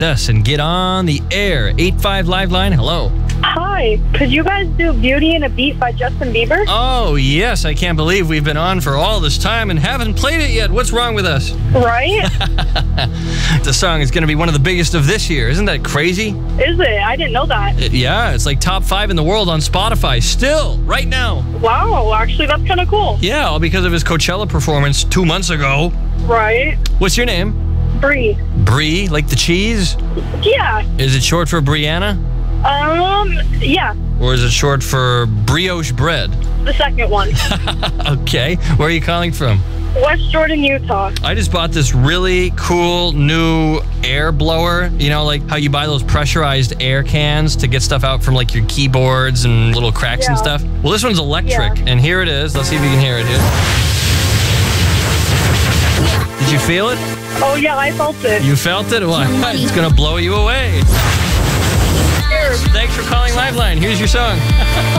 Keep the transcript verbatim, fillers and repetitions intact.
us and get on the air. eight five Live Line, hello. Hi, could you guys do Beauty and a Beat by Justin Bieber? Oh, yes, I can't believe we've been on for all this time and haven't played it yet. What's wrong with us? Right? The song is going to be one of the biggest of this year. Isn't that crazy? Is it? I didn't know that. It- yeah, it's like top five in the world on Spotify still, right now. Wow, actually, that's kind of cool. Yeah, all because of his Coachella performance two months ago. Right? What's your name? Brie. Brie, like the cheese? Yeah. Is it short for Brianna? Um, yeah, Or is it short for brioche bread? the second one. Okay, where are you calling from? West Jordan, Utah. I just bought this really cool new air blower. You know, like how you buy those pressurized air cans to get stuff out from like your keyboards and little cracks and Yeah. stuff. Well, this one's electric, Yeah. and here it is. Let's see if you can hear it here. Did you feel it? Oh, yeah, I felt it. You felt it? Well, it's gonna blow you away. Thanks for calling Liveline. Here's your song.